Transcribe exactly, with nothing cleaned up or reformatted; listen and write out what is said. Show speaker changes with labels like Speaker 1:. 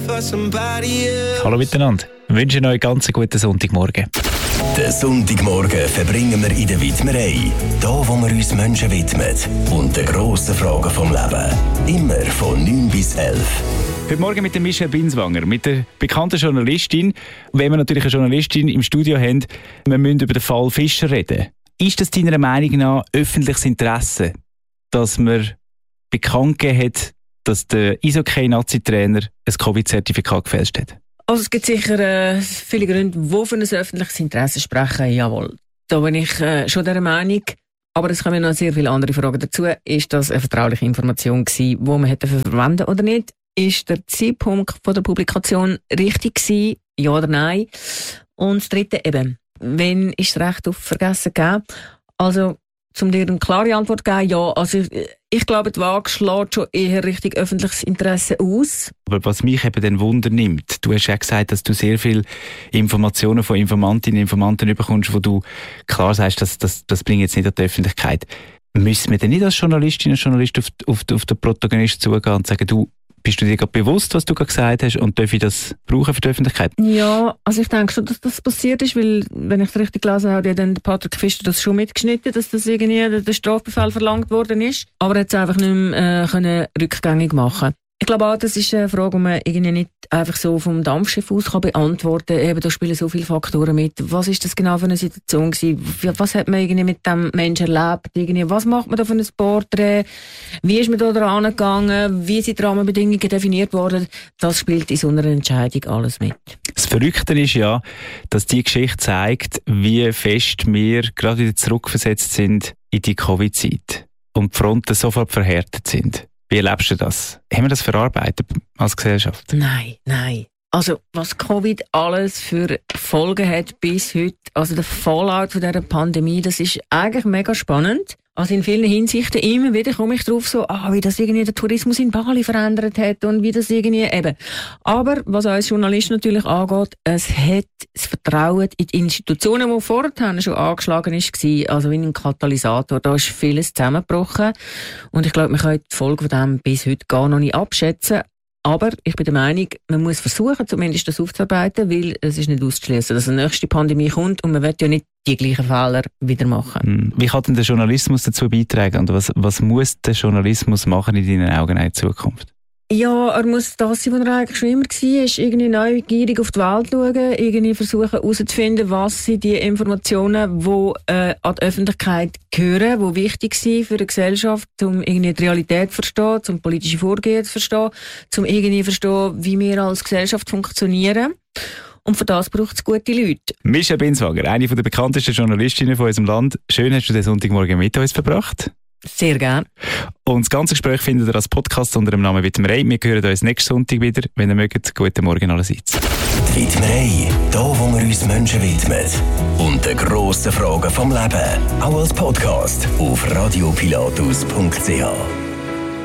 Speaker 1: Hallo miteinander, wir wünschen euch ganz einen guten Sonntagmorgen.
Speaker 2: Den Sonntagmorgen verbringen wir in der Widmerei. Da, wo wir uns Menschen widmen und den grossen Fragen vom Leben. Immer von neun bis elf.
Speaker 1: Heute Morgen mit der Michelle Binswanger, mit der bekannten Journalistin. Wenn wir natürlich eine Journalistin im Studio haben, wir müssen über den Fall Fischer reden. Ist das deiner Meinung nach öffentliches Interesse, dass man bekannt gegeben hat, dass der Eishockey-Nazi-Trainer ein Covid-Zertifikat gefälscht hat?
Speaker 3: Also es gibt sicher äh, viele Gründe, die für ein öffentliches Interesse sprechen. Jawohl, da bin ich äh, schon der Meinung. Aber es kommen noch sehr viele andere Fragen dazu. Ist das eine vertrauliche Information gewesen, die man hätte verwenden oder nicht? Ist der Zeitpunkt von der Publikation richtig gewesen? Ja oder nein? Und das Dritte eben, wenn ist das Recht auf Vergessen gegeben? Also, um dir eine klare Antwort zu geben, ja. Also, ich, ich glaube, die Waage schlägt schon eher Richtung öffentliches Interesse aus. Aber
Speaker 1: was mich eben den Wunder nimmt, du hast ja gesagt, dass du sehr viele Informationen von Informantinnen und Informanten bekommst, wo du klar sagst, dass das, das bringt jetzt nicht an die Öffentlichkeit. Müssen wir denn nicht als Journalistinnen und Journalist auf, auf, auf den Protagonisten zugehen und sagen, du, bist du dir gerade bewusst, was du gerade gesagt hast, und darf ich das brauchen für die Öffentlichkeit?
Speaker 3: Ja, also ich denke schon, dass das passiert ist, weil, wenn ich es richtig gelesen habe, hat dann Patrick Fischer das schon mitgeschnitten, dass das irgendwie der Strafbefehl verlangt worden ist. Aber er hat es einfach nicht mehr äh, können rückgängig machen. Ich glaube auch, das ist eine Frage, die man irgendwie nicht einfach so vom Dampfschiff aus kann beantworten kann. Eben, da spielen so viele Faktoren mit. Was ist das genau für eine Situation gewesen? Was hat man irgendwie mit dem Menschen erlebt? Irgendwie, was macht man da für ein Porträt? Wie ist man da dran gegangen? Wie sind die Rahmenbedingungen definiert worden? Das spielt in so einer Entscheidung alles mit.
Speaker 1: Das Verrückte ist ja, dass die Geschichte zeigt, wie fest wir gerade wieder zurückversetzt sind in die Covid-Zeit und die Fronten sofort verhärtet sind. Wie erlebst du das? Haben wir das verarbeitet als Gesellschaft?
Speaker 3: Nein, nein. Also, was Covid alles für Folgen hat bis heute, also der Fallout von dieser Pandemie, das ist eigentlich mega spannend. Also in vielen Hinsichten immer wieder komme ich drauf so, ah, wie das irgendwie der Tourismus in Bali verändert hat und wie das irgendwie eben. Aber was als Journalist natürlich angeht, es hat das Vertrauen in die Institutionen, die vorher schon angeschlagen war, also wie ein Katalysator, da ist vieles zusammengebrochen. Und ich glaube, man kann die Folge von dem bis heute gar noch nicht abschätzen. Aber ich bin der Meinung, man muss versuchen, zumindest das aufzuarbeiten, weil es ist nicht auszuschließen, dass eine nächste Pandemie kommt und man will ja nicht die gleichen Fehler wieder machen.
Speaker 1: Wie kann denn der Journalismus dazu beitragen und was, was muss der Journalismus machen in deinen Augen in Zukunft?
Speaker 3: Ja, er muss das sein, was er eigentlich schon immer war, ist irgendwie neugierig auf die Welt schauen, irgendwie versuchen herauszufinden, was sind die Informationen, die äh, an die Öffentlichkeit gehören, die wichtig sind für die Gesellschaft, um irgendwie die Realität zu verstehen, um politische Vorgehen zu verstehen, um irgendwie zu verstehen, wie wir als Gesellschaft funktionieren. Und für das braucht es gute Leute.
Speaker 1: Michelle Binswanger, eine der bekanntesten Journalistinnen von unserem Land. Schön, hast du den Sonntagmorgen mit uns verbracht.
Speaker 3: Sehr gerne.
Speaker 1: Und das ganze Gespräch findet ihr als Podcast unter dem Namen Widmerei. Wir hören uns nächsten Sonntag wieder. Wenn ihr mögt, guten Morgen allerseits.
Speaker 2: Die Widmerei, da wo wir uns Menschen widmen und den grossen Fragen vom Leben. Auch als Podcast auf radiopilatus punkt c h.